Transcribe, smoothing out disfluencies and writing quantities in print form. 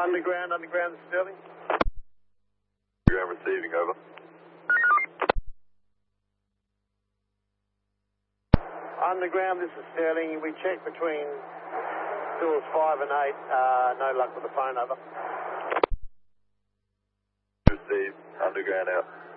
Underground, Sterling. Underground receiving, over. Underground, this is Sterling. We checked between stools 5 and 8. No luck with the phone, over. Received. Underground out.